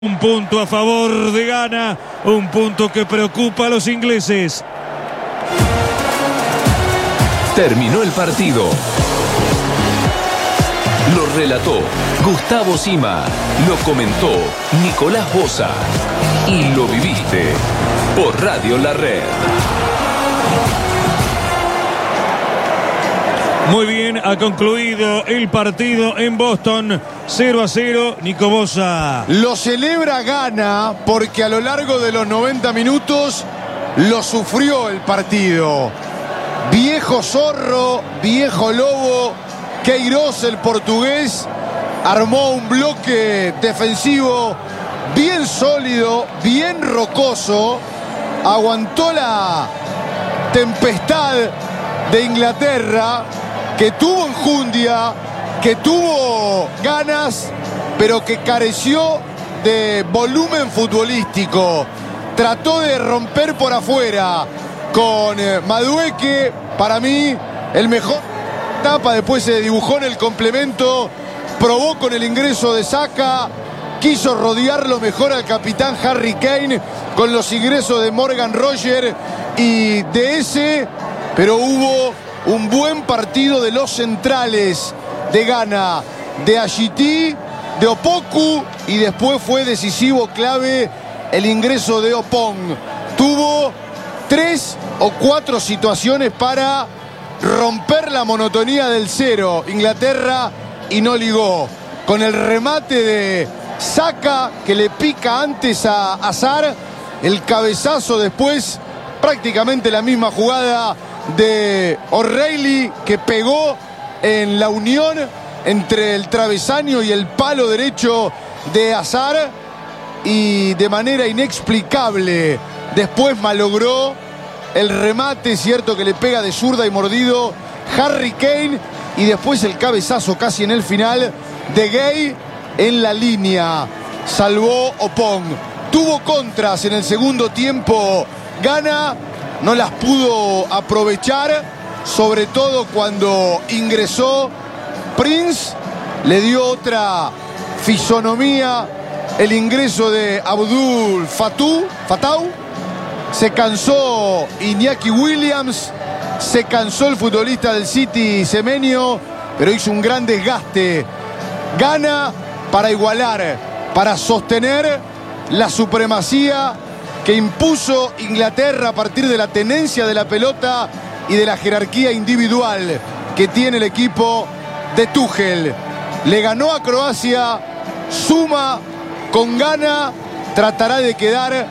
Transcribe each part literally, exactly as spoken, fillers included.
Un punto a favor de Ghana, un punto que preocupa a los ingleses. Terminó el partido. Lo relató Gustavo Sima, lo comentó Nicolás Boza y lo viviste por Radio La Red. Muy bien, ha concluido el partido en Boston, cero a cero, Nico Boza. Lo celebra Ghana porque a lo largo de los noventa minutos lo sufrió el partido. Viejo zorro, viejo lobo, Queiroz, el portugués, armó un bloque defensivo bien sólido, bien rocoso, aguantó la tempestad de Inglaterra, que tuvo enjundia, que tuvo ganas, pero que careció de volumen futbolístico. Trató de romper por afuera con Madueke, para mí el mejor etapa, después se dibujó en el complemento, probó con el ingreso de Saka, quiso rodearlo mejor al capitán Harry Kane con los ingresos de Morgan Rogers y de ese, pero hubo un buen partido de los centrales de Ghana, de Ajiti, de Opoku, y después fue decisivo, clave, el ingreso de Opong. Tuvo tres o cuatro situaciones para romper la monotonía del cero Inglaterra y no ligó. Con el remate de Saka, que le pica antes a Hazard, el cabezazo después, prácticamente la misma jugada de O'Reilly, que pegó en la unión entre el travesaño y el palo derecho de Hazard, y de manera inexplicable después malogró el remate, cierto que le pega de zurda y mordido Harry Kane, y después el cabezazo casi en el final de Gay en la línea. Salvó Opong. Tuvo contras en el segundo tiempo Ghana, no las pudo aprovechar, sobre todo cuando ingresó Prince. Le dio otra fisonomía el ingreso de Abdul Fattah, Fatau. Se cansó Iñaki Williams, se cansó el futbolista del City Semenyo, pero hizo un gran desgaste Ghana para igualar, para sostener la supremacía que impuso Inglaterra a partir de la tenencia de la pelota y de la jerarquía individual que tiene el equipo de Tuchel. Le ganó a Croacia, suma con Ghana, tratará de quedar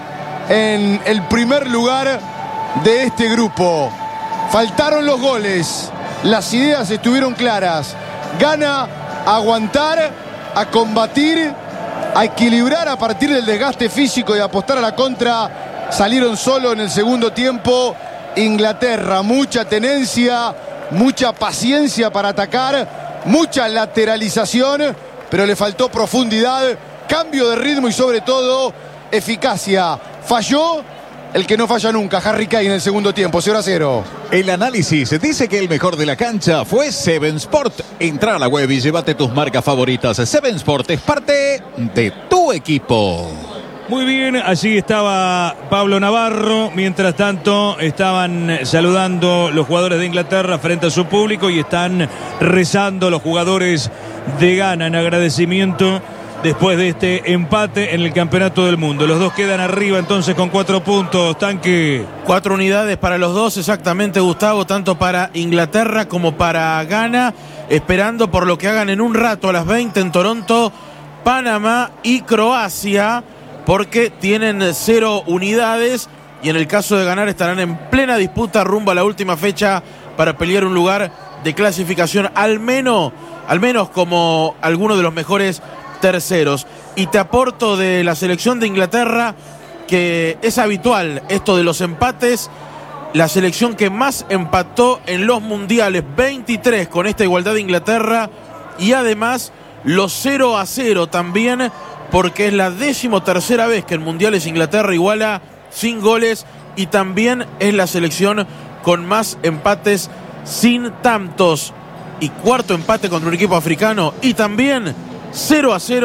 en el primer lugar de este grupo. Faltaron los goles, las ideas estuvieron claras. Ghana a aguantar, a combatir, a equilibrar a partir del desgaste físico y apostar a la contra. Salieron solo en el segundo tiempo. Inglaterra, mucha tenencia, mucha paciencia para atacar, mucha lateralización, pero le faltó profundidad, cambio de ritmo y sobre todo eficacia. Falló el que no falla nunca, Harry Kane, en el segundo tiempo, cero a cero. El análisis dice que el mejor de la cancha fue Seven Sport. Entra a la web y llévate tus marcas favoritas. Seven Sport es parte de tu equipo. Muy bien, allí estaba Pablo Navarro. Mientras tanto, estaban saludando los jugadores de Inglaterra frente a su público y están rezando los jugadores de Ghana en agradecimiento después de este empate en el Campeonato del Mundo. Los dos quedan arriba entonces con cuatro puntos, Tanque. Cuatro unidades para los dos, exactamente, Gustavo, tanto para Inglaterra como para Ghana, esperando por lo que hagan en un rato a las veinte en Toronto, Panamá y Croacia, porque tienen cero unidades y en el caso de ganar estarán en plena disputa rumbo a la última fecha para pelear un lugar de clasificación, al menos, al menos como alguno de los mejores terceros. Y te aporto de la selección de Inglaterra que es habitual esto de los empates. La selección que más empató en los mundiales, veintitrés con esta igualdad de Inglaterra, y además los cero a cero también, porque es la decimotercera vez que en mundiales Inglaterra iguala sin goles, y también es la selección con más empates sin tantos, y cuarto empate contra un equipo africano, y también cero a cero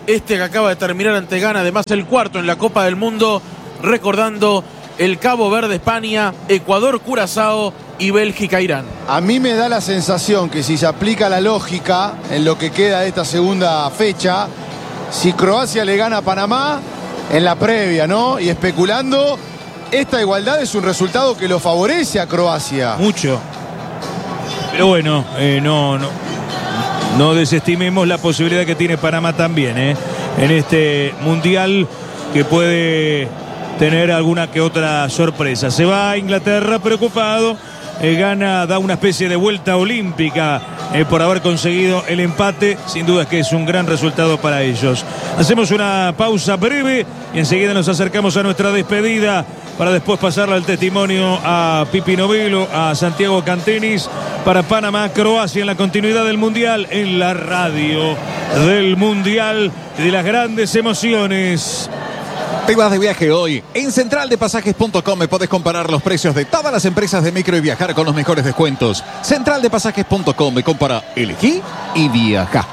este que acaba de terminar ante Ghana, además el cuarto en la Copa del Mundo, recordando el Cabo Verde, España, Ecuador, Curazao y Bélgica, Irán. A mí me da la sensación que si se aplica la lógica en lo que queda de esta segunda fecha, si Croacia le gana a Panamá en la previa, ¿no? Y especulando, esta igualdad es un resultado que lo favorece a Croacia. Mucho. Pero bueno, eh, no, no, no desestimemos la posibilidad que tiene Panamá también, ¿eh? En este mundial, que puede tener alguna que otra sorpresa. Se va a Inglaterra preocupado. Eh, Ghana da una especie de vuelta olímpica eh, por haber conseguido el empate. Sin duda es que es un gran resultado para ellos. Hacemos una pausa breve y enseguida nos acercamos a nuestra despedida para después pasarle el testimonio a Pipi Novillo, a Santiago Cantenis, para Panamá, Croacia, en la continuidad del Mundial, en la radio del Mundial, de las grandes emociones. Te vas de viaje hoy. En central de pasajes punto com me podés comparar los precios de todas las empresas de micro y viajar con los mejores descuentos. central de pasajes punto com me compara, elegí y viaja.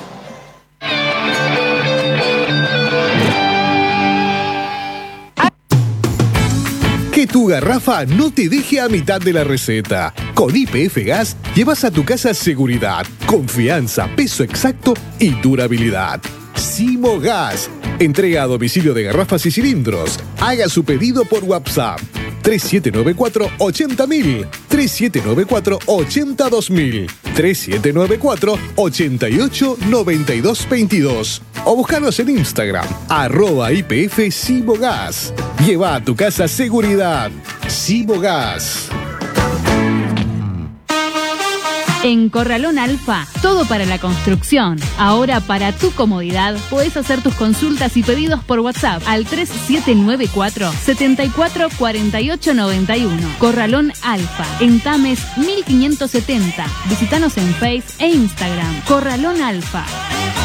Que tu garrafa no te deje a mitad de la receta. Con Y P F Gas llevas a tu casa seguridad, confianza, peso exacto y durabilidad. Simo Gas. Entrega a domicilio de garrafas y cilindros. Haga su pedido por WhatsApp. tres siete nueve cuatro, ochenta mil. tres siete nueve cuatro, ochenta dos mil. tres siete nueve cuatro, ochenta y ocho, noventa y dos veintidós. O búscanos en Instagram, arroba I P F Simo Gas. Lleva a tu casa seguridad. Simo Gas. En Corralón Alfa, todo para la construcción. Ahora, para tu comodidad, podés hacer tus consultas y pedidos por WhatsApp al tres siete nueve cuatro, setenta y cuatro, cuarenta y ocho, noventa y uno. Corralón Alfa, en Tames mil quinientos setenta. Visítanos en Face e Instagram. Corralón Alfa.